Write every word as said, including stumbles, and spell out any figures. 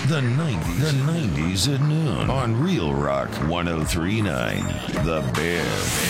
The nineties. The nineties at noon on Real Rock one oh three point nine. The Bear.